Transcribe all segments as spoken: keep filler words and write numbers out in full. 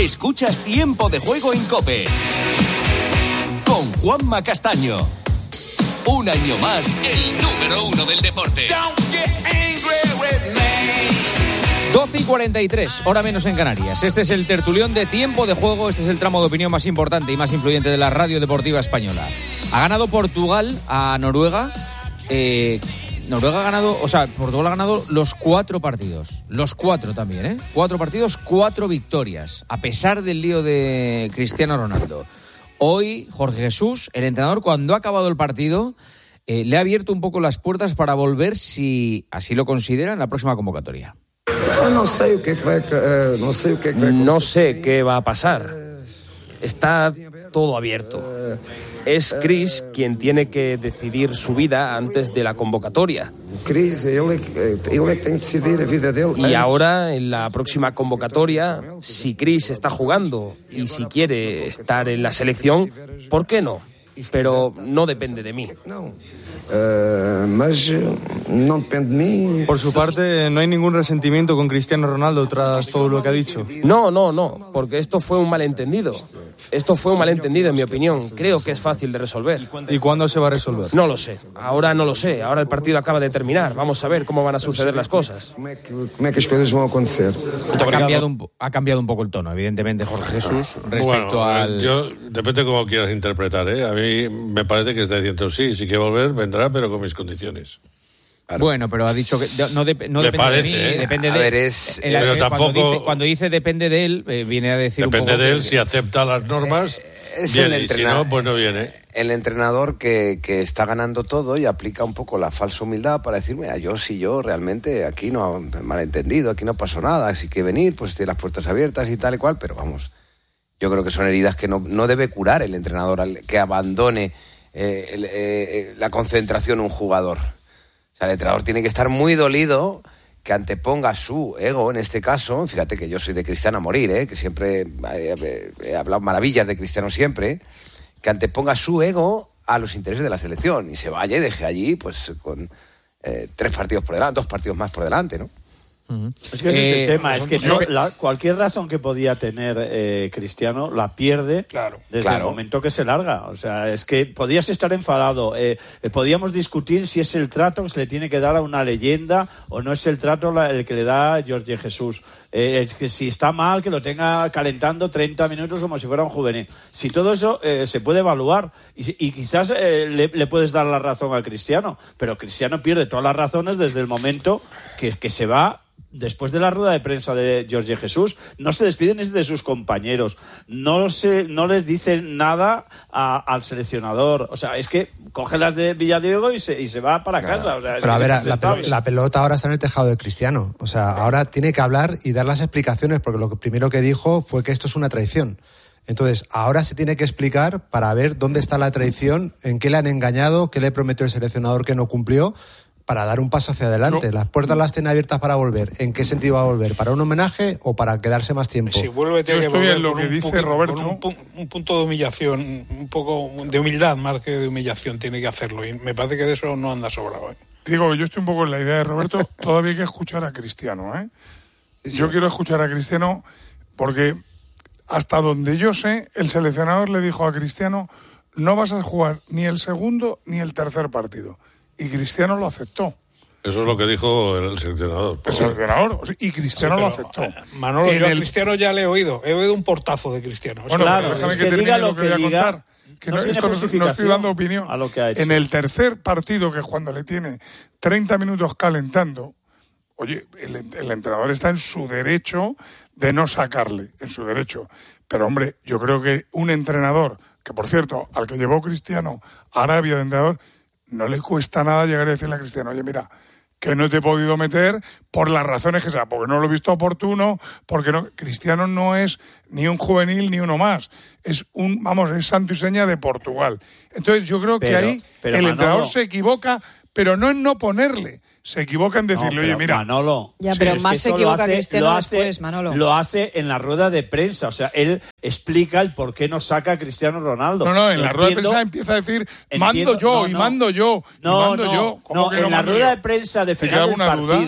Escuchas Tiempo de Juego en COPE con Juanma Castaño. Un año más, el número uno del deporte. doce y cuarenta y tres, hora menos en Canarias. Este es el tertulión de Tiempo de Juego. Este es el tramo de opinión más importante y más influyente de la radio deportiva española. Ha ganado Portugal a Noruega. Eh, Noruega ha ganado, o sea, Portugal ha ganado los cuatro partidos. Los cuatro también, ¿eh? Cuatro partidos, cuatro victorias. A pesar del lío de Cristiano Ronaldo. Hoy, Jorge Jesús, el entrenador, cuando ha acabado el partido, eh, le ha abierto un poco las puertas para volver, si así lo considera, en la próxima convocatoria. No sé qué va, no sé qué va, no sé qué va a pasar. Está todo abierto. Es Chris quien tiene que decidir su vida antes de la convocatoria. Chris, él, él tiene que decidir la vida de él. Y ahora, en la próxima convocatoria, si Chris está jugando y si quiere estar en la selección, ¿por qué no? Pero no depende de mí. Uh, mas no depende de mí. Por su parte, no hay ningún resentimiento con Cristiano Ronaldo tras todo lo que ha dicho. No, no, no, porque esto fue un malentendido. Esto fue un malentendido, en mi opinión. Creo que es fácil de resolver. ¿Y cuándo se va a resolver? No lo sé. Ahora no lo sé. Ahora el partido acaba de terminar. Vamos a ver cómo van a suceder las cosas. ¿Cómo es que las cosas van a acontecer? Ha cambiado un, ha cambiado un poco el tono, evidentemente, Jorge Jesús, respecto bueno, al... Yo, depende cómo quieras interpretar, ¿eh? A mí me parece que está diciendo sí, sí que volver, vendrá, pero con mis condiciones. Claro. Bueno, pero ha dicho que no, de, no depende parece, de mí, ¿eh? depende a de... Ver, es, el, pero el, tampoco, cuando, dice, cuando dice depende de él, eh, viene a decir depende un poco... de él, que, si acepta las normas, es viene, el y si no, pues no viene. El entrenador que, que está ganando todo y aplica un poco la falsa humildad para decir, mira, yo sí, yo realmente aquí no he malentendido, aquí no pasó nada, así que venir, pues estoy las puertas abiertas y tal y cual, pero vamos, yo creo que son heridas que no, no debe curar el entrenador al que abandone eh, el, eh, la concentración un jugador. O sea, el entrenador tiene que estar muy dolido, que anteponga su ego en este caso. Fíjate que yo soy de Cristiano a morir, ¿eh? Que siempre he, he hablado maravillas de Cristiano siempre, que anteponga su ego a los intereses de la selección y se vaya y deje allí pues con eh, tres partidos por delante, dos partidos más por delante, ¿no? Uh-huh. Es que ese eh, es el tema, es que no, la, cualquier razón que podía tener eh, Cristiano la pierde claro, desde claro. el momento que se larga. O sea, es que podías estar enfadado, eh, eh, podíamos discutir si es el trato que se le tiene que dar a una leyenda o no es el trato la, el que le da Jorge Jesús. Eh, es que si está mal, que lo tenga calentando treinta minutos como si fuera un juvenil. Si todo eso eh, se puede evaluar y, y quizás eh, le, le puedes dar la razón a Cristiano, pero Cristiano pierde todas las razones desde el momento que, que se va. Después de la rueda de prensa de Jorge Jesús, no se despiden de sus compañeros, no se, no les dicen nada a, al seleccionador. O sea, es que coge las de Villadiego y se, y se va para claro. casa. O sea, pero a ver, la pelota, la pelota ahora está en el tejado de Cristiano. O sea, ahora tiene que hablar y dar las explicaciones, porque lo que primero que dijo fue que esto es una traición. Entonces, ahora se tiene que explicar para ver dónde está la traición, en qué le han engañado, qué le prometió el seleccionador que no cumplió, para dar un paso hacia adelante. No. Las puertas las tienen abiertas para volver. ¿En qué sentido va a volver? ¿Para un homenaje o para quedarse más tiempo? Si vuelve, tiene Yo que estoy en lo que dice poquito, Roberto. Con un, un punto de humillación, un poco de humildad más que de humillación tiene que hacerlo. Y me parece que de eso no anda sobrado. ¿eh? Digo, yo estoy un poco en la idea de Roberto. Todavía hay que escuchar a Cristiano. ¿eh? Sí, sí. Yo quiero escuchar a Cristiano porque hasta donde yo sé, el seleccionador le dijo a Cristiano, no vas a jugar ni el segundo ni el tercer partido. Y Cristiano lo aceptó. Eso es lo que dijo el seleccionador. El seleccionador, y Cristiano sí, lo aceptó. Eh, Manolo, yo a el... Cristiano ya le he oído. He oído un portazo de Cristiano. Bueno, claro, déjame es que, que termine lo que, que voy a diga, contar. Que no, no esto no, no estoy dando opinión. A lo que ha hecho. En el tercer partido, que es cuando le tiene treinta minutos calentando, oye, el, el entrenador está en su derecho de no sacarle, en su derecho. Pero, hombre, yo creo que un entrenador, que por cierto, al que llevó Cristiano a Arabia de entrenador, no le cuesta nada llegar y decirle a Cristiano, oye, mira, que no te he podido meter por las razones que sea, porque no lo he visto oportuno, porque no. Cristiano no es ni un juvenil ni uno más, es un, vamos, es santo y seña de Portugal. Entonces yo creo pero, que ahí el Manolo, entrenador se equivoca, pero no en no ponerle, se equivoca en decirle, no, oye, mira... Manolo... Ya, pero sí, más es se equivoca hace, Cristiano hace, después, Manolo. Lo hace en la rueda de prensa, o sea, él explica el por qué no saca a Cristiano Ronaldo. No, no, en entiendo, la rueda de prensa empieza a decir, mando entiendo, yo, no, y mando yo, no, y mando no, yo. No, que en no la rueda yo? de prensa de final del partido... Duda?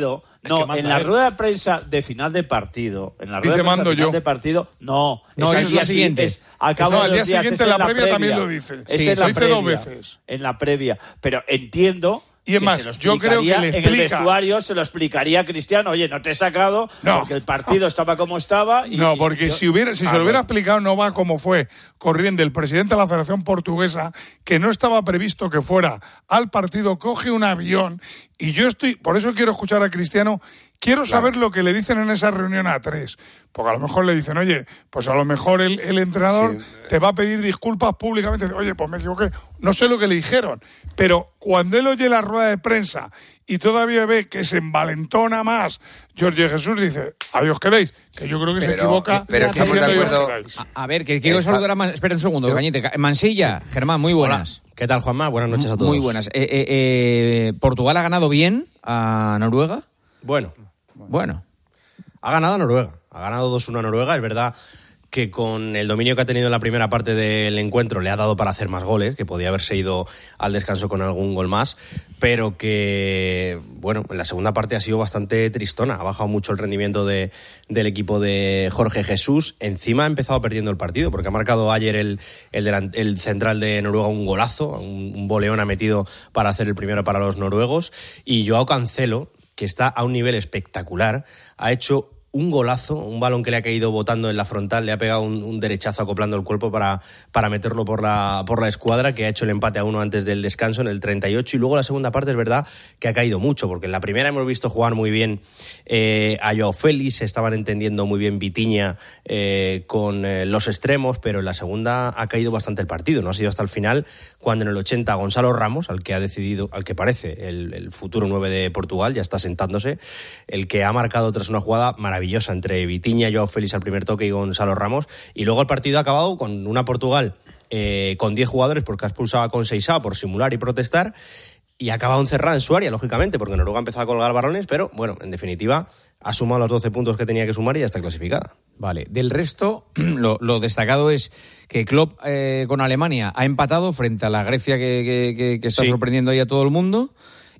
No, en la rueda de prensa de final de partido, en la rueda Dice, de prensa mando de final yo. de partido, no, No, es eso es la siguiente. Es, al cabo No, de al día los días, siguiente es la previa también lo dice. Es Sí, en la lo dice dos previa, veces. En la previa, pero entiendo. Y es que más, se lo yo creo que le explicaría en el explica- vestuario, se lo explicaría a Cristiano, oye, no te he sacado No. porque el partido estaba como estaba. Y, No, porque y yo- si hubiera, si Ah, se lo hubiera bueno. explicado, no va como fue corriendo el presidente de la Federación Portuguesa, que no estaba previsto que fuera al partido, coge un avión, y yo estoy, por eso quiero escuchar a Cristiano, quiero saber lo que le dicen en esa reunión a tres, porque a lo mejor le dicen, oye, pues a lo mejor el, el entrenador Sí. te va a pedir disculpas públicamente, oye, pues me equivoqué, no sé lo que le dijeron, pero cuando él oye la rueda de prensa y todavía ve que se envalentona más, Jorge Jesús dice, adiós quedéis, que yo creo que se Pero- equivoca. pero estamos de haciendo acuerdo. adiós quedáis. A, a ver, que quiero Está- saludar a... Man- Espera un segundo, Cañete. Ca- Mansilla, Germán, muy buenas. ¿Qué tal, Juanma? Buenas noches a todos. Muy buenas. Eh, eh, eh, ¿Portugal ha ganado bien a Noruega? Bueno, Bueno. ha ganado a Noruega. Ha ganado dos uno a Noruega. Es verdad que con el dominio que ha tenido en la primera parte del encuentro le ha dado para hacer más goles, que podía haberse ido al descanso con algún gol más, pero que, bueno, en la segunda parte ha sido bastante tristona. Ha bajado mucho el rendimiento de, del equipo de Jorge Jesús. Encima ha empezado perdiendo el partido, porque ha marcado ayer el, el, delant- el central de Noruega un golazo, un, un boleón ha metido para hacer el primero para los noruegos, y Joao Cancelo, que está a un nivel espectacular, ha hecho un golazo, un balón que le ha caído botando en la frontal, le ha pegado un, un derechazo acoplando el cuerpo para, para meterlo por la, por la escuadra, que ha hecho el empate a uno antes del descanso en el treinta y ocho, y luego la segunda parte es verdad que ha caído mucho, porque en la primera hemos visto jugar muy bien eh, a Joao Félix, se estaban entendiendo muy bien Vitinha eh, con eh, los extremos, pero en la segunda ha caído bastante el partido, no ha sido hasta el final cuando en el ochenta Gonzalo Ramos, al que ha decidido, al que parece el, el futuro nueve de Portugal, ya está sentándose, el que ha marcado tras una jugada maravillosa entre Vitinha, Joao Félix al primer toque y Gonzalo Ramos, y luego el partido ha acabado con una Portugal eh, con diez jugadores, porque ha expulsado a Conceição por simular y protestar, y ha acabado encerrada en su área, lógicamente, porque Noruega ha empezado a colgar balones, pero bueno, en definitiva ha sumado los doce puntos que tenía que sumar y ya está clasificada. Vale, del resto, lo, lo destacado es que Klopp eh, con Alemania ha empatado frente a la Grecia que, que, que, que está Sí. sorprendiendo ahí a todo el mundo,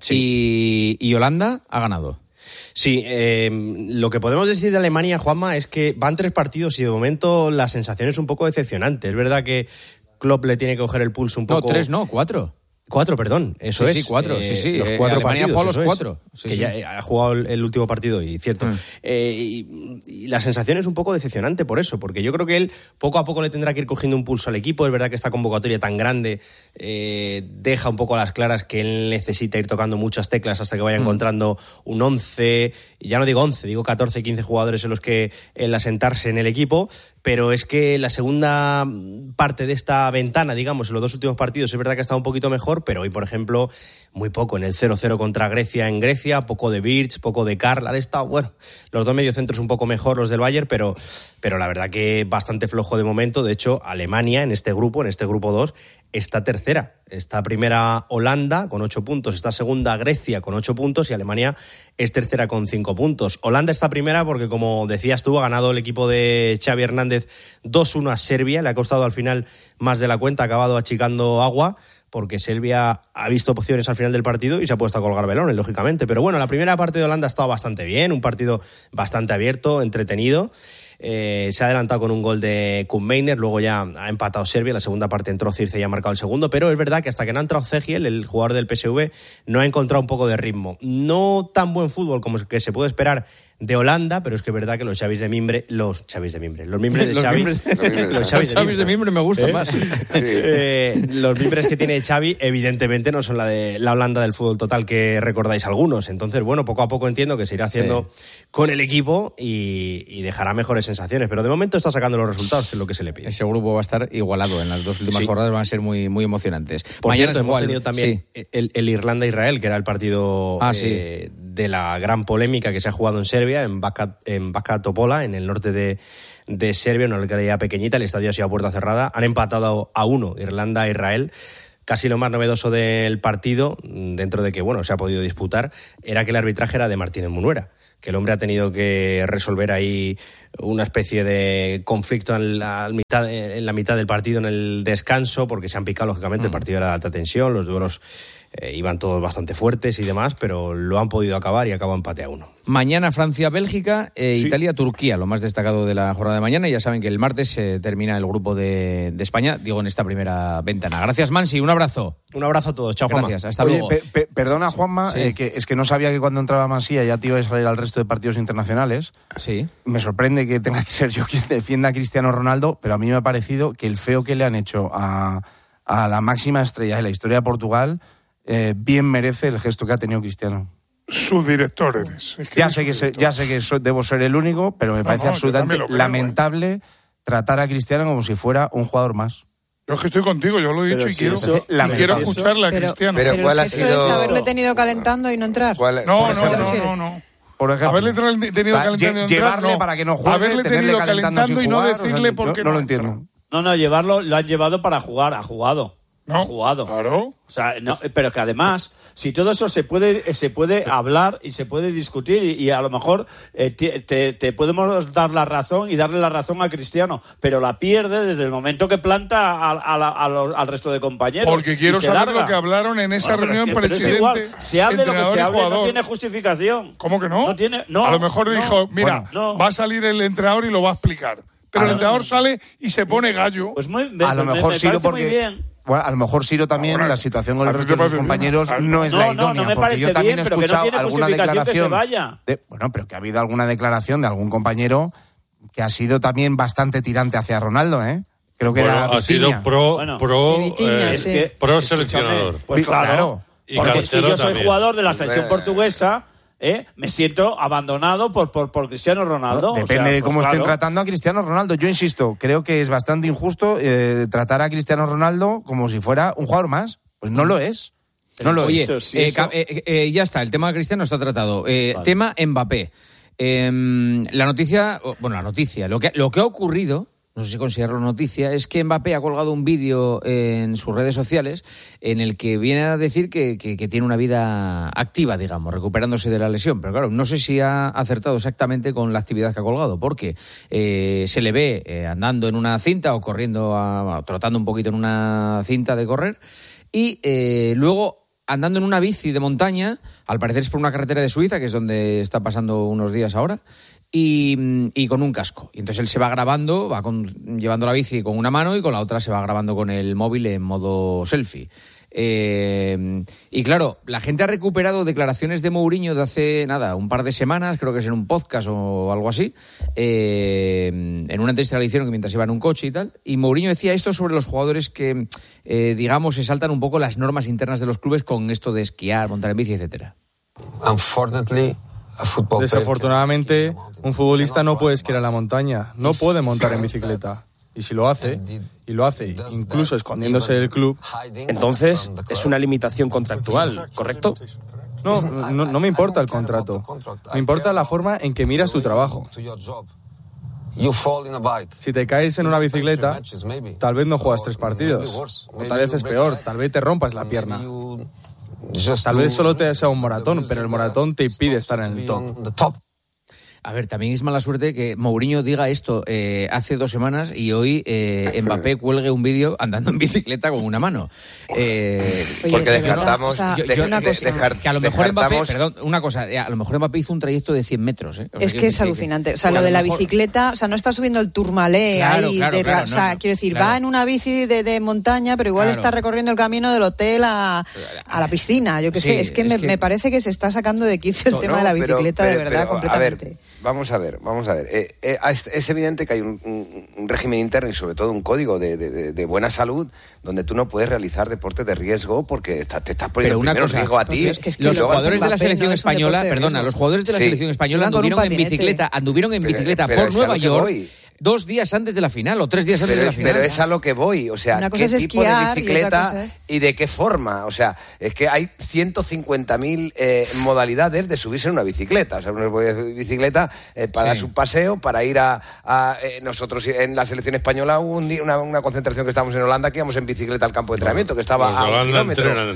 Sí. y, y Holanda ha ganado. Sí, eh, lo que podemos decir de Alemania, Juanma, es que van tres partidos y de momento la sensación es un poco decepcionante. Es verdad que Klopp le tiene que coger el pulso un No, poco. tres no, cuatro. Cuatro, perdón, eso Sí, es. sí, cuatro, sí, sí, Los eh, cuatro Alemania partidos, ha jugado los eso es. cuatro, sí, que sí. ya eh, ha jugado el, el último partido y cierto. Mm. Eh, y, y la sensación es un poco decepcionante por eso, porque yo creo que él poco a poco le tendrá que ir cogiendo un pulso al equipo. Es verdad que esta convocatoria tan grande eh, deja un poco a las claras que él necesita ir tocando muchas teclas hasta que vaya Mm. encontrando un once, ya no digo once, digo catorce, quince jugadores en los que él asentarse en el equipo. Pero es que la segunda parte de esta ventana, digamos, en los dos últimos partidos, es verdad que ha estado un poquito mejor, pero hoy, por ejemplo, muy poco. En el cero cero contra Grecia en Grecia, poco de Birch, poco de Karl, han estado, bueno, los dos mediocentros un poco mejor, los del Bayern, pero, pero la verdad que bastante flojo de momento. De hecho, Alemania en este grupo, en este grupo dos, está tercera. Está primera Holanda con ocho puntos, está segunda Grecia con ocho puntos y Alemania es tercera con cinco puntos. Holanda está primera porque, como decías tú, ha ganado el equipo de Xavi Hernández dos uno a Serbia, le ha costado al final más de la cuenta, ha acabado achicando agua, porque Serbia ha visto opciones al final del partido y se ha puesto a colgar velones, lógicamente. Pero bueno, la primera parte de Holanda ha estado bastante bien, un partido bastante abierto, entretenido. Eh, se ha adelantado con un gol de Koeman, luego ya ha empatado Serbia, la segunda parte entró Circe y ha marcado el segundo, pero es verdad que hasta que no ha entrado Cegiel, el jugador del P S V, no ha encontrado un poco de ritmo. No tan buen fútbol como que se puede esperar de Holanda, pero es que es verdad que los Xavis de Mimbre, los Xavis de Mimbre, los Mimbres de Los Xavi, mimbres- los Los Xavis de Mimbre me gustan ¿Eh? más. Eh, los Mimbres que tiene Xavi evidentemente no son la de la Holanda del fútbol total que recordáis algunos. Entonces, bueno, poco a poco entiendo que se irá haciendo Sí. con el equipo y, y dejará mejores sensaciones, pero de momento está sacando los resultados, que es lo que se le pide. Ese grupo va a estar igualado en las dos últimas Sí. jornadas, van a ser muy, muy emocionantes. Por Mañana cierto, es hemos igual. tenido también Sí. el, el Irlanda-Israel, que era el partido Ah, eh, sí. de la gran polémica que se ha jugado en Serbia, en Bačka, en Bačka Topola, en el norte de, de Serbia, una localidad pequeñita. El estadio ha sido a puerta cerrada. Han empatado a uno Irlanda-Israel. Casi lo más novedoso del partido, dentro de que, bueno, se ha podido disputar, era que el arbitraje era de Martínez Munuera, que el hombre ha tenido que resolver ahí una especie de conflicto en la mitad, en la mitad del partido, en el descanso, porque se han picado, lógicamente, mm. el partido era de alta tensión, los duelos eh, iban todos bastante fuertes y demás, pero lo han podido acabar y acaba empate a uno. Mañana Francia-Bélgica, eh, Sí. Italia-Turquía, lo más destacado de la jornada de mañana. Y ya saben que el martes se eh, termina el grupo de, de España, digo, en esta primera ventana. Gracias, Mansi, un abrazo. Un abrazo a todos, chao, Juanma. Gracias, hasta Oye, luego. pe- pe- perdona, Juanma, Sí. eh, que es que no sabía que cuando entraba Masía ya te ibas a salir al resto de partidos internacionales. Sí. Me sorprende que tenga que ser yo quien defienda a Cristiano Ronaldo, pero a mí me ha parecido que el feo que le han hecho a, a la máxima estrella de la historia de Portugal eh, bien merece el gesto que ha tenido Cristiano. Su director eres. Es que Ya eres sé su que se- director. ya sé que soy- debo ser el único, pero me No, parece no, yo absolutamente también lo creo, lamentable tratar a Cristiano como si fuera un jugador más. Yo es que estoy contigo, yo lo he dicho Pero y si quiero, eso- y lamentable. quiero escucharle a Pero- Cristiano. pero Pero ¿cuál el ha gesto sido- es haberle tenido calentando y no entrar. ¿Cuál- No, por no, ejemplo? no, refieres? no, no. Por ejemplo, Haberle tra- tenido Va, calentando y lle- entrar, llevarle no. para que no juegue, Haberle tenerle tenido calentando calentando y sin no jugar, o sea, decirle no- por qué no no, lo entra. entiendo. No, no, llevarlo, lo han llevado para jugar, ha jugado. No, ha jugado. Claro. O sea, no, pero que además, si todo eso se puede, se puede hablar y se puede discutir y, y a lo mejor eh, te, te- te podemos dar la razón y darle la razón a Cristiano, pero la pierde desde el momento que planta a, a la- a los- al resto de compañeros. Porque quiero y se saber larga. lo que hablaron en esa Bueno, pero reunión es que- pero es presidente, igual. Se hable lo que entrenador se y hable, no jugador. tiene justificación. ¿Cómo que no? No tiene, no, a lo mejor no, dijo, mira, no. va a salir el entrenador y lo va a explicar. Pero el Ah, entrenador sale y se pone gallo. Pues muy, A lo me- mejor me Siro parece muy porque bien. bueno, a lo mejor Siro también Ahora, la situación con el ¿a ti resto te de sus parece compañeros bien? no es No, la no, no idónea, me porque parece yo también bien, he pero que no escuchado tiene alguna justificación que se declaración vaya. de- bueno, pero que ha habido alguna declaración de algún compañero que ha sido también bastante tirante hacia Ronaldo, ¿eh? Creo que Bueno, era ha sido Vitinha. pro, Bueno, pro, de Vitinha, eh, sí. que- pro escúchame, seleccionador. Pues claro. Claro. Y Porque si Cancelo yo soy también. jugador de la selección Hombre. portuguesa, ¿eh? me siento abandonado por, por, por Cristiano Ronaldo. Depende O sea, de pues cómo estén claro. tratando a Cristiano Ronaldo. Yo insisto, creo que es bastante injusto eh, tratar a Cristiano Ronaldo como si fuera un jugador más. Pues no lo es. No lo Oye, es. Eso, sí, eh, eso- ca- eh, eh, ya está, el tema de Cristiano está tratado. Eh, Vale. Tema Mbappé. Eh, la noticia, o- bueno, la noticia, lo que, lo que ha ocurrido, no sé si considerarlo noticia, es que Mbappé ha colgado un vídeo en sus redes sociales en el que viene a decir que, que- que tiene una vida activa, digamos, recuperándose de la lesión. Pero claro, no sé si ha acertado exactamente con la actividad que ha colgado, porque eh, se le ve eh, andando en una cinta o corriendo, a- trotando un poquito en una cinta de correr, y eh, luego andando en una bici de montaña, al parecer es por una carretera de Suiza, que es donde está pasando unos días ahora, y, y con un casco. Y entonces él se va grabando, va con- llevando la bici con una mano y con la otra se va grabando con el móvil en modo selfie. Eh, y claro, la gente ha recuperado declaraciones de Mourinho de hace, nada, un par de semanas, creo que es en un podcast o algo así, eh, en una entrevista que le hicieron que mientras iba en un coche y tal, y Mourinho decía esto sobre los jugadores que, eh, digamos, se saltan un poco las normas internas de los clubes con esto de esquiar, montar en bici, etcétera. Desafortunadamente, un futbolista no puede esquiar a la montaña, no puede montar en bicicleta. Y si lo hace, y lo hace incluso escondiéndose del club, Entonces, es una limitación contractual, ¿correcto? no, no, no me importa el contrato. Me importa la forma en que miras tu trabajo. Si te caes en una bicicleta, tal vez no juegas tres partidos. O tal vez es peor, tal vez te rompas la pierna. Tal vez solo te sea un moratón, pero el moratón te impide estar en el top. A ver, también es mala suerte que Mourinho diga esto eh, hace dos semanas y hoy eh, Mbappé cuelgue un vídeo andando en bicicleta con una mano. Eh, Oye, Porque de verdad, descartamos, o sea, de- yo- una de- cosa. descar- que a lo mejor Mbappé, descartamos- perdón, una cosa, eh, a lo mejor Mbappé hizo un trayecto de cien metros. ¿eh? O sea, Es quiero que es decir alucinante. O sea, que lo a de la mejor- bicicleta, o sea, no está subiendo el Tourmalet Claro, ahí. claro, de- claro, o sea, no, no, quiero decir, claro. va en una bici de, de montaña, pero igual Claro. está recorriendo el camino del hotel a, a la piscina. Yo qué Sí, sé, es que, es me, que- me parece que se está sacando de quicio el No, tema no, de la pero- bicicleta, pero- de verdad, pero, completamente. A ver, vamos a ver, vamos a ver. Eh, eh, es, es evidente que hay un, un- un régimen interno y sobre todo un código de, de- de- de buena salud donde tú no puedes realizar deportes de riesgo porque está- te estás poniendo Pero una primero en cosa, riesgo a ti. es que es que y los luego jugadores de la Mbappé selección no es un española, deporte de perdona, riesgo. los jugadores de la Sí. selección española Iban con un anduvieron en patinete. bicicleta, anduvieron en Pero- bicicleta pero por es a Nueva lo que York voy. dos días antes de la final o tres días antes Pero, de la es, final. pero es a lo que voy, o sea, Una cosa ¿qué es tipo de esquiar y otra bicicleta cosa es- y de qué forma? O sea, es que hay ciento cincuenta mil eh, modalidades de subirse en una bicicleta. O sea, uno puede hacer bicicleta eh, para Sí. dar su paseo, para ir a... a, eh, nosotros en la selección española hubo un día- una, una concentración que estábamos en Holanda que íbamos en bicicleta al campo de entrenamiento, que estaba Los a un Holanda kilómetro. entrenan.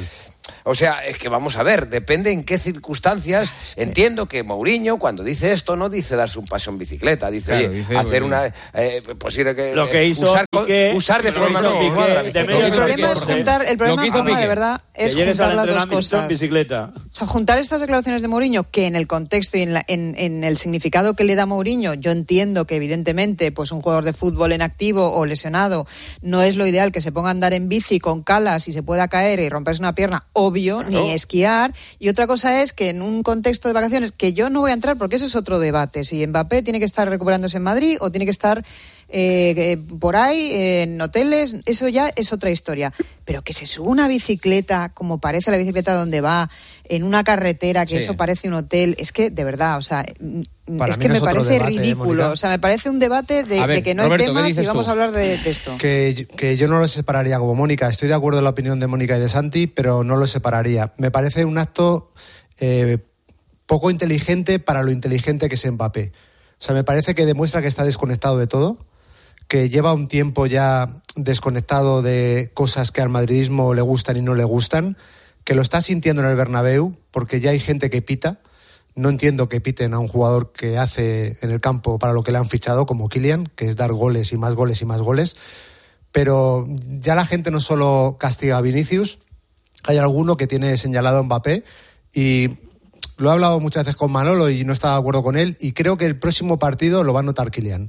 O sea, es que vamos a ver, depende en qué circunstancias. Entiendo que Mourinho, cuando dice esto, no dice darse un paseo en bicicleta, dice, claro, oye, dice, hacer bueno. una... Eh, pues ir que, lo que hizo usar, Piqué, usar de forma no adecuada. El problema es juntar, el problema, Juanma, de verdad, es juntar las dos cosas. En bicicleta. O sea, juntar estas declaraciones de Mourinho, que en el contexto y en, la, en, en el significado que le da Mourinho, yo entiendo que evidentemente pues un jugador de fútbol en activo o lesionado no es lo ideal que se ponga a andar en bici con calas y se pueda caer y romperse una pierna, obvio, claro. Ni esquiar. Y otra cosa es que en un contexto de vacaciones, que yo no voy a entrar porque eso es otro debate, si Mbappé tiene que estar recuperándose en Madrid o tiene que estar eh, eh, por ahí eh, en hoteles, eso ya es otra historia. Pero que se suba una bicicleta, como parece la bicicleta donde va, en una carretera, que sí. Eso parece un hotel, es que, de verdad, o sea, Para es que me es parece debate, ridículo. O sea, me parece un debate de, ver, de que no Roberto, hay temas y vamos tú? a hablar de, de esto. Que, que yo no lo separaría como Mónica. Estoy de acuerdo en la opinión de Mónica y de Santi, pero no lo separaría. Me parece un acto eh, poco inteligente para lo inteligente que es Mbappé. O sea, me parece que demuestra que está desconectado de todo, que lleva un tiempo ya desconectado de cosas que al madridismo le gustan y no le gustan, que lo está sintiendo en el Bernabéu, porque ya hay gente que pita. No entiendo que piten a un jugador que hace en el campo para lo que le han fichado, como Kylian, que es dar goles y más goles y más goles. Pero ya la gente no solo castiga a Vinicius, hay alguno que tiene señalado a Mbappé, y lo he hablado muchas veces con Manolo y no estaba de acuerdo con él, y creo que el próximo partido lo va a notar Kylian.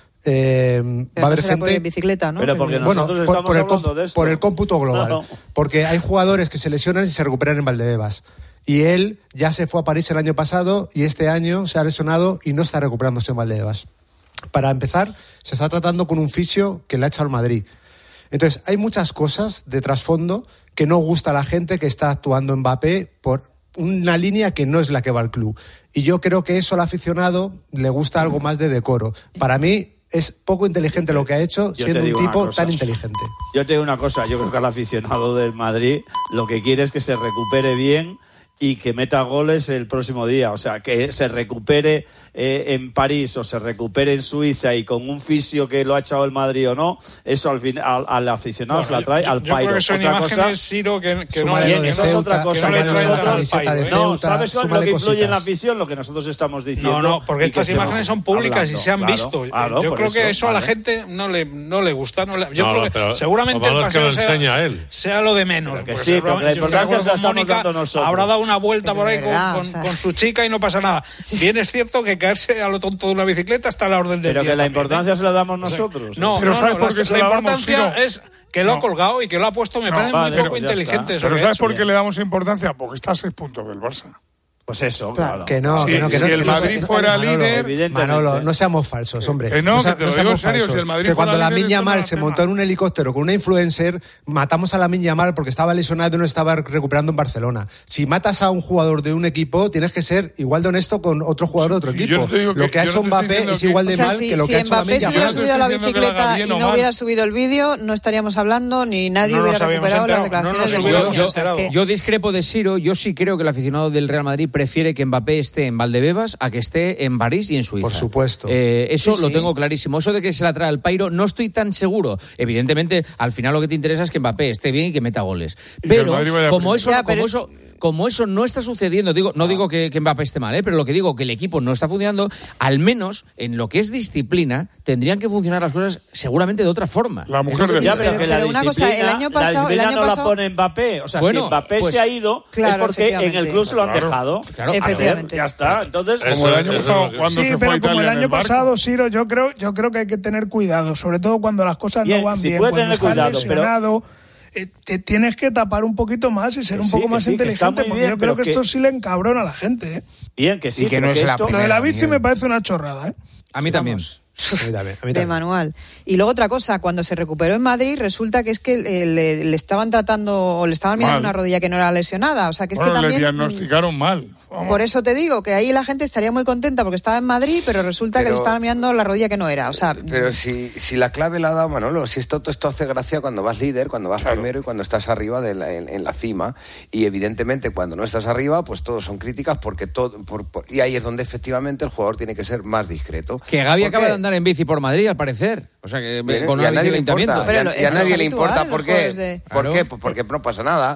Eh, va a haber gente por bicicleta, ¿no? Pero porque bueno, nosotros por, estamos por, el hablando comp- de esto. por el cómputo global, no. porque hay jugadores que se lesionan y se recuperan en Valdebebas, y él ya se fue a París el año pasado y este año se ha lesionado y no está recuperándose en Valdebebas. Para empezar, se está tratando con un fisio que le ha echado al Madrid. Entonces, hay muchas cosas de trasfondo que no gusta a la gente que está actuando Mbappé por una línea que no es la que va al club. Y yo creo que eso al aficionado le gusta algo más de decoro. Para mí es poco inteligente lo que ha hecho, yo siendo un tipo tan inteligente. Yo te digo una cosa, yo creo que al aficionado del Madrid lo que quiere es que se recupere bien y que meta goles el próximo día. O sea, que se recupere eh, en París o se recupere en Suiza y con un fisio que lo ha echado el Madrid o no, eso al fin al, al aficionado bueno, se la trae yo, al yo pairo. creo que son otra imágenes, cosa, Ciro, que, que no... Bien, eso es otra cosa. Que no, le traen nosotros, pairo, ¿eh? no, ¿sabes lo que influye en la afición? Lo que nosotros estamos diciendo. No, no, porque estas imágenes son públicas hablando, y se han claro, visto. Claro, yo creo eso, que eso vale. a la gente no le, no le gusta. No le, yo no, creo no, que seguramente el paseo que lo enseña sea, él. sea lo de menos. Pero que sí, pero la importancia se la estamos dando nosotros. Habrá dado una vuelta por ahí verdad, con, o sea... con su chica y no pasa nada. Bien es cierto que caerse a lo tonto de una bicicleta está a la orden del pero día. Pero que la también, importancia ¿eh? se la damos nosotros. No, pero no, ¿sabes no, por qué la, se la la damos, importancia Ciro? es que lo no. ha colgado y que lo ha puesto, me no, parece vale, muy poco pues inteligente. Pero ¿sabes por qué bien. le damos importancia? Porque está a seis puntos del Barça. Pues eso, claro. Que no, si, que no, que si no. el que Madrid no, fuera Manolo, líder... Manolo, no seamos falsos, hombre. Que no, no, que te lo no digo en seamos serio, falsos. si el Madrid que fuera cuando la líder, Lamine esto no Yamal era se tema. montó en un helicóptero con una influencer, matamos a la Lamine Yamal porque estaba lesionado y no estaba recuperando en Barcelona. Si matas a un jugador de un equipo, tienes que ser igual de honesto con otro jugador de otro Sí, equipo. que, lo que ha hecho no Mbappé es igual de o sea, mal si, que lo si que ha hecho Mbappé Lamine se hubiera Yamal. subido a la diciendo que bicicleta la haga bien y o no mal. hubiera subido el vídeo, no estaríamos hablando ni nadie No nos hubiera habíamos recuperado las enterado, no declaraciones nos de hubiéramos Mourinho. Yo, O sea, enterado. que- yo discrepo de Ciro, yo sí creo que el aficionado del Real Madrid prefiere que Mbappé esté en Valdebebas a que esté en París y en Suiza. Por supuesto. Eh, eso Sí, lo sí. tengo clarísimo. Eso de que se la trae al pairo, no estoy tan seguro. Evidentemente, al final lo que te interesa es que Mbappé esté bien y que meta goles. Y que el Pero Madrid vaya como primero. eso, Ya, pero como es- eso como eso no está sucediendo, digo, no digo que, que Mbappé esté mal, ¿eh? Pero lo que digo que el equipo no está funcionando, al menos en lo que es disciplina, tendrían que funcionar las cosas seguramente de otra forma. La mujer Es decir, de- Ya, pero Pero- que la pero una cosa, el disciplina- año pasado- la disciplina el año no pasado- la pone Mbappé. O sea, Bueno, si Mbappé pues- se ha ido, Claro, es porque en el efectivamente. club se lo han Claro. dejado. Claro, Efectivamente. Ya está. Entonces, Eso- Como el año eso- pasado, eso- cuando Sí, se fue a pero Italia como el en año barco. pasado, Ciro, yo creo, yo creo que hay que tener cuidado, sobre todo cuando las cosas Bien, no van sí bien, puede cuando tener estás cuidado, pero- lesionado, eh, te tienes que tapar un poquito más y ser Que un sí, poco que más sí, que está inteligente, muy porque bien, yo creo pero que, que- esto sí le encabrona a la gente. ¿eh? bien, que sí. Y que pero no es la esto- Lo de la bici Miguel. me parece una chorrada, ¿eh? a mí también. A mí también, a mí de también. manual. Y luego otra cosa, cuando se recuperó en Madrid, resulta que es que eh, le, le estaban tratando o le estaban mirando Mal. una rodilla que no era lesionada. O sea, que es Bueno, que le también. diagnosticaron mal. Vamos. Por eso te digo que ahí la gente estaría muy contenta porque estaba en Madrid, pero resulta que Pero- le estaban mirando la rodilla que no era. O sea, Pero si, si la clave la ha dado Manolo, si esto, todo esto hace gracia cuando vas líder, cuando vas Claro. primero y cuando estás arriba de la- en, en la cima. Y evidentemente cuando no estás arriba, pues todos son críticas porque todo... por- por- y ahí es donde efectivamente el jugador tiene que ser más discreto. Que Gaby ¿Por acaba qué? de andar en bici por Madrid, al parecer. O sea, que Bien, con y una a bici nadie de le importa. ayuntamiento. Y a- Pero y a esto nadie es le habitual, importa. los ¿Por qué? jugadores de- ¿Por Claro. qué? Pues porque no pasa nada.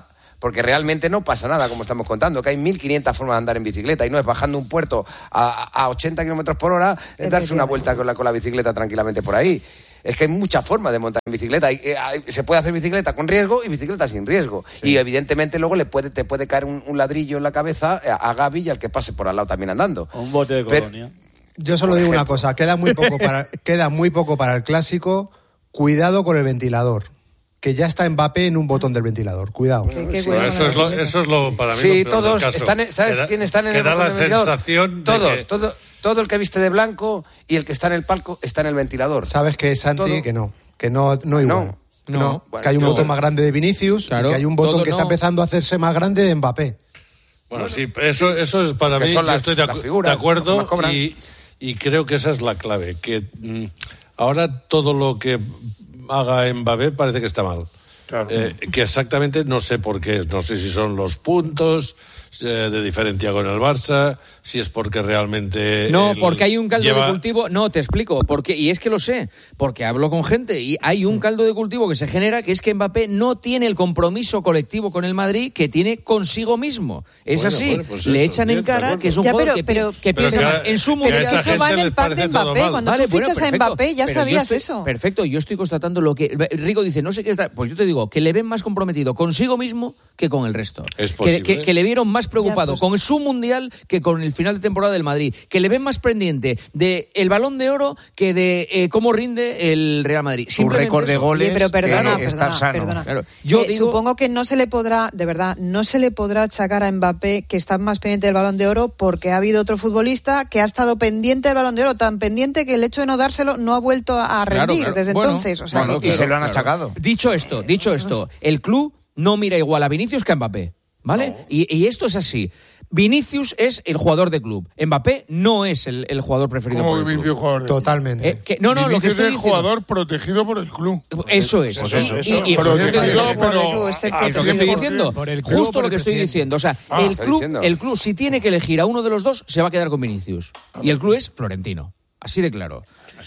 porque realmente no pasa nada, como estamos contando, que hay mil quinientas formas de andar en bicicleta y no es bajando un puerto a, a ochenta kilómetros por hora, es darse una vuelta con la, con la bicicleta tranquilamente por ahí. Es que hay muchas formas de montar en bicicleta. Hay, hay, se puede hacer bicicleta con riesgo y bicicleta sin riesgo. Sí. Y evidentemente luego le puede, te puede caer un, un ladrillo en la cabeza a, a Gavi y al que pase por al lado también andando. Un bote de colonia. Pero, yo solo digo una cosa, queda muy poco para, queda muy poco para el clásico. Cuidado con el ventilador. Que ya está Mbappé en un botón del ventilador. Cuidado. Bueno, sí, bueno, eso, es lo, eso es lo para mí. Sí, lo todos están. ¿Sabes quién están en el botón da del la ventilador? Sensación todos, de que... todo, todo el que viste de blanco y el que está en el palco está en el ventilador. Sabes que Santi, todo... que no, que no, no igual. No. No, no. Bueno, que hay un no. botón más grande de Vinicius, claro, y que hay un botón que no. está empezando a hacerse más grande de Mbappé. Bueno, sí, eso, eso es para mí, las, yo estoy de, figuras, de acuerdo y, y creo que esa es la clave, que mm, ahora todo lo que haga Mbappé parece que está mal. Claro. Eh, que exactamente no sé por qué, no sé si son los puntos eh, de diferencia con el Barça, si es porque realmente... No, porque hay un caldo lleva... de cultivo, no, te explico, porque, y es que lo sé, porque hablo con gente y hay un caldo de cultivo que se genera, que es que Mbappé no tiene el compromiso colectivo con el Madrid que tiene consigo mismo. Es bueno, así, bueno, pues le eso, echan bien, en cara que es un ya, jugador pero, que, pero, que piensa más en su mundial. Pero eso va en el pack de Mbappé, cuando vale, tú bueno, fichas perfecto, a Mbappé ya sabías estoy, eso. Perfecto, yo estoy constatando lo que... Rico dice, no sé qué está... Pues yo te digo, que le ven más comprometido consigo mismo que con el resto. Es posible. Que, que, que le vieron más preocupado ya, pues, con su mundial que con el final de temporada del Madrid. Que le ven más pendiente del el Balón de Oro que de eh, cómo rinde el Real Madrid. Un récord de goles. Oye, pero perdona, que perdona, sano. perdona. Claro. Yo eh, digo... Supongo que no se le podrá, de verdad, no se le podrá achacar a Mbappé que está más pendiente del Balón de Oro porque ha habido otro futbolista que ha estado pendiente del Balón de Oro, tan pendiente que el hecho de no dárselo no ha vuelto a rendir claro, claro. desde bueno, entonces. O sea, bueno, que, y que... se lo han achacado. Dicho esto, dicho esto, el club no mira igual a Vinicius que a Mbappé, ¿vale? No. Y, y esto es así. Vinicius es el jugador de club. Mbappé no es el, el jugador preferido ¿Cómo por el Vinicius club. Jugador? Totalmente. Eh, que, no, no, Vinicius lo que estoy es el diciendo... jugador protegido por el club. Eso es. Pues y, eso, eso. Y, y, protegido, y, pero... Es lo que estoy diciendo. Justo lo que estoy diciendo. O sea, ah, el, club, el club, si tiene que elegir a uno de los dos, se va a quedar con Vinicius. Y el club es Florentino. Así de claro.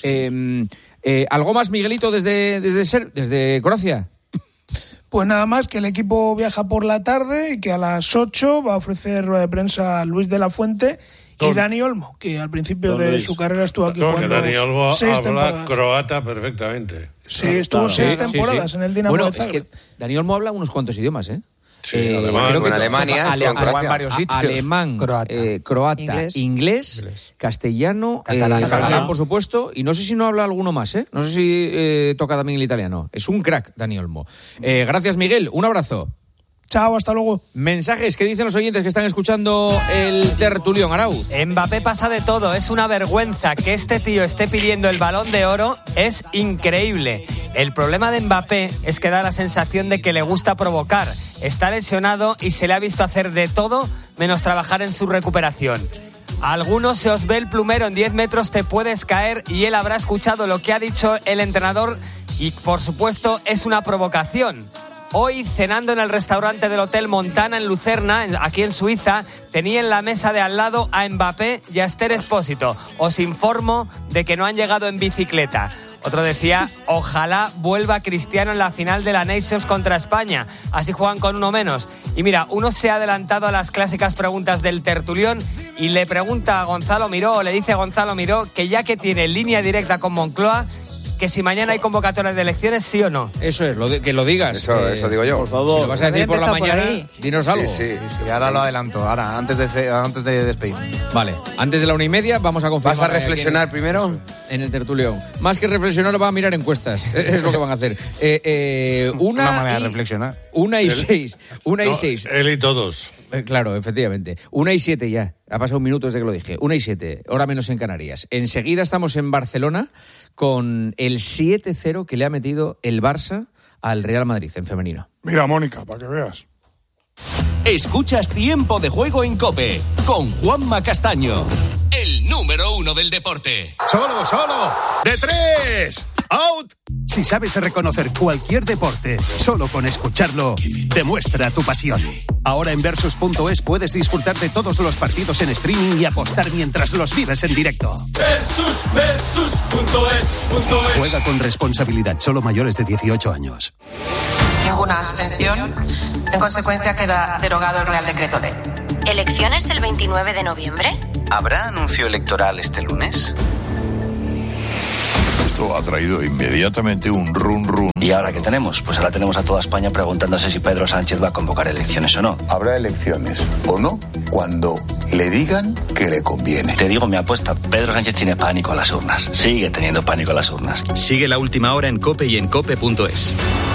Eh, eh, ¿Algo más, Miguelito, desde, desde, ser, desde Croacia? Pues nada más, que el equipo viaja por la tarde y que a las ocho va a ofrecer rueda de prensa Luis de la Fuente y Dani Olmo, que al principio Don de Luis. su carrera estuvo aquí Don jugando Dani Olmo seis habla temporadas. croata perfectamente. Sí, estuvo claro. seis sí, temporadas sí, sí. en el Dinamo bueno, de Zagreb. Es que Dani Olmo habla unos cuantos idiomas, ¿eh? Sí, eh, además, en Alemania, ale, ale, en varios sitios. Alemán, croata, eh, croata inglés, inglés, inglés, castellano, catalán, eh, catalán, por supuesto, y no sé si no habla alguno más, ¿eh? No sé si eh, toca también el italiano. Es un crack, Dani Olmo. Eh, gracias, Miguel. Un abrazo. Chao, hasta luego. Mensajes que dicen los oyentes que están escuchando el tertulión. Arauz. Mbappé pasa de todo, es una vergüenza que este tío esté pidiendo el Balón de Oro, es increíble. El problema de Mbappé es que da la sensación de que le gusta provocar. Está lesionado y se le ha visto hacer de todo menos trabajar en su recuperación. A algunos se os ve el plumero, en diez metros te puedes caer, y él habrá escuchado lo que ha dicho el entrenador y, por supuesto, es una provocación. Hoy, cenando en el restaurante del Hotel Montana en Lucerna, aquí en Suiza, tenía en la mesa de al lado a Mbappé y a Esther Expósito. Os informo de que no han llegado en bicicleta. Otro decía, ojalá vuelva Cristiano en la final de la Nations contra España. Así juegan con uno menos. Y mira, uno se ha adelantado a las clásicas preguntas del tertulión y le pregunta a Gonzalo Miró, o le dice a Gonzalo Miró, que ya que tiene línea directa con Moncloa, que si mañana hay convocatoria de elecciones, sí o no. Eso es, lo de, que lo digas. Eso, eh, eso digo yo. Por favor. Si lo vas a decir por la mañana, por dinos algo. Sí, sí, sí, ahora lo adelanto, ahora, antes de, antes de despedir. Vale, antes de la una y media vamos a confirmar. ¿Vas a reflexionar en, primero? En el tertulión. Más que reflexionar, van a mirar encuestas. Es lo que van a hacer. Eh, eh, una, una manera y, de reflexionar. Una y él, seis. Una no, y seis. Él y todos. Eh, claro, efectivamente. Una y siete ya. Ha pasado un minuto desde que lo dije. Una y siete, hora menos en Canarias. Enseguida estamos en Barcelona con el siete cero que le ha metido el Barça al Real Madrid en femenino. Mira, Mónica, para que veas. Escuchas Tiempo de Juego en COPE con Juanma Castaño, el número uno del deporte. Solo, solo, de tres, out. Si sabes reconocer cualquier deporte, solo con escucharlo, demuestra tu pasión. Ahora en Versus punto es puedes disfrutar de todos los partidos en streaming y apostar mientras los vives en directo. Versus, Versus punto es, punto es. Juega con responsabilidad, solo mayores de dieciocho años. Ningún ninguna abstención. En consecuencia, queda derogado el Real Decreto Ley. ¿Elecciones el veintinueve de noviembre? ¿Habrá anuncio electoral este lunes? Esto ha traído inmediatamente un run run. ¿Y ahora qué tenemos? Pues ahora tenemos a toda España preguntándose si Pedro Sánchez va a convocar elecciones o no. Habrá elecciones o no cuando le digan que le conviene. Te digo mi apuesta, Pedro Sánchez tiene pánico a las urnas. Sigue teniendo pánico a las urnas. Sigue La Última Hora en COPE y en cope punto es.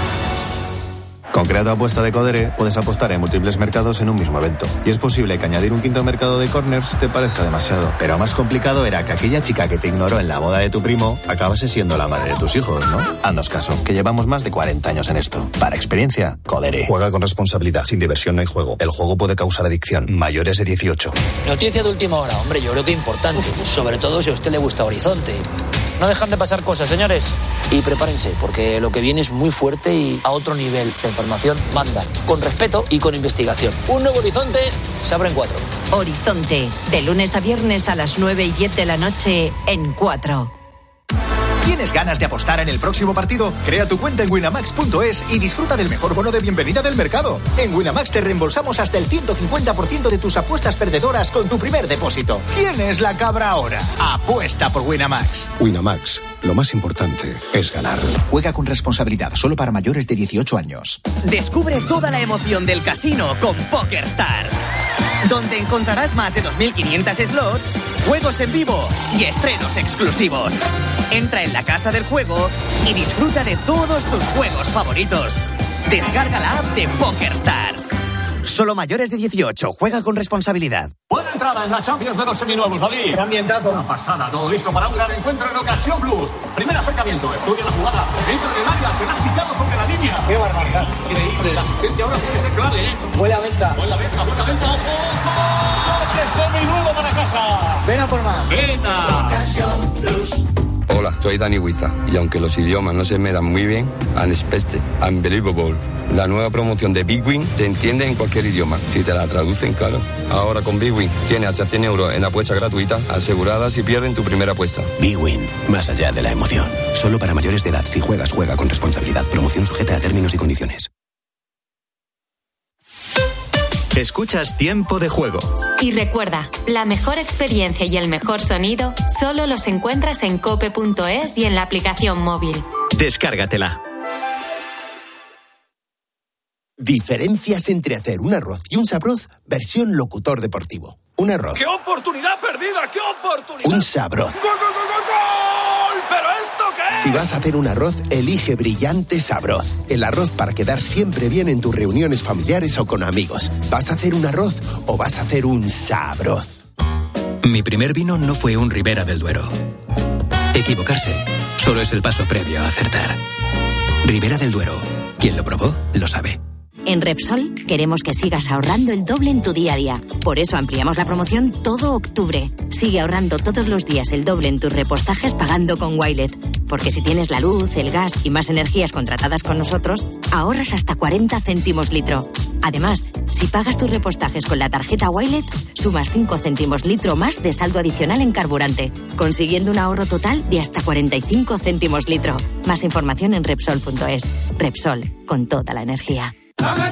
Con Creado Apuesta de Codere puedes apostar en múltiples mercados en un mismo evento. Y es posible que añadir un quinto mercado de corners te parezca demasiado. Pero más complicado era que aquella chica que te ignoró en la boda de tu primo acabase siendo la madre de tus hijos, ¿no? Haznos caso, que llevamos más de cuarenta años en esto. Para experiencia, Codere. Juega con responsabilidad, sin diversión no hay juego. El juego puede causar adicción. Mayores de dieciocho. Noticia de última hora, hombre, yo creo que importante. Sobre todo si a usted le gusta Horizonte. No dejan de pasar cosas, señores. Y prepárense, porque lo que viene es muy fuerte y a otro nivel. La información manda, con respeto y con investigación. Un nuevo Horizonte se abre en cuatro. Horizonte, de lunes a viernes a las nueve y diez de la noche en cuatro. ¿Tienes ganas de apostar en el próximo partido? Crea tu cuenta en winamax punto es y disfruta del mejor bono de bienvenida del mercado. En Winamax te reembolsamos hasta el ciento cincuenta por ciento de tus apuestas perdedoras con tu primer depósito. ¿Quién es la cabra ahora? Apuesta por Winamax. Winamax, lo más importante es ganar. Juega con responsabilidad, solo para mayores de dieciocho años. Descubre toda la emoción del casino con PokerStars, donde encontrarás más de dos mil quinientos slots, juegos en vivo y estrenos exclusivos. Entra en la casa del juego y disfruta de todos tus juegos favoritos. Descarga la app de PokerStars. Solo mayores de dieciocho. Juega con responsabilidad. Buena entrada en la Champions de los seminuevos, David. Ambientazo. Una pasada, todo listo para un gran encuentro en Ocasión Plus. Primer acercamiento, estudia la jugada. Entra en el área, se ha quitado sobre la línea. ¡Qué barbaridad! Increíble, la asistencia ahora sí que es clave, ¿eh? Buena venta. Buena venta, buena venta, ojo. Coche seminuevo para casa. Ven a por más. Venta. Ocasión Plus. Hola, soy Dani Huiza y aunque los idiomas no se me dan muy bien, Unexpected, Unbelievable, la nueva promoción de Big Win te entiende en cualquier idioma, si te la traducen, claro. Ahora con Big Win tienes hasta cien euros en apuestas gratuitas aseguradas si pierden tu primera apuesta. Big Win, más allá de la emoción. Solo para mayores de edad. Si juegas, juega con responsabilidad. Promoción sujeta a términos y condiciones. Escuchas Tiempo de Juego. Y recuerda, la mejor experiencia y el mejor sonido solo los encuentras en cope punto es y en la aplicación móvil. Descárgatela. Diferencias entre hacer un arroz y un sabroz, versión locutor deportivo. Un arroz. ¡Qué oportunidad perdida! ¡Qué oportunidad! Un sabroz. ¡Gol, gol, gol, gol, gol! ¿Pero esto qué es? Si vas a hacer un arroz, elige Brillante Sabroz. El arroz para quedar siempre bien en tus reuniones familiares o con amigos. ¿Vas a hacer un arroz o vas a hacer un sabroz? Mi primer vino no fue un Ribera del Duero. Equivocarse solo es el paso previo a acertar. Ribera del Duero. Quien lo probó, lo sabe. En Repsol queremos que sigas ahorrando el doble en tu día a día. Por eso ampliamos la promoción todo octubre. Sigue ahorrando todos los días el doble en tus repostajes pagando con Wilet. Porque si tienes la luz, el gas y más energías contratadas con nosotros, ahorras hasta cuarenta céntimos litro. Además, si pagas tus repostajes con la tarjeta Wilet, sumas cinco céntimos litro más de saldo adicional en carburante, consiguiendo un ahorro total de hasta cuarenta y cinco céntimos litro. Más información en Repsol punto es. Repsol, con toda la energía.